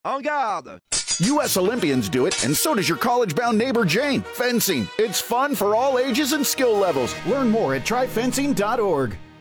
En garde! U.S. Olympians do it, and so does your college-bound neighbor Jane. Fencing. It's fun for all ages and skill levels. Learn more at tryfencing.org.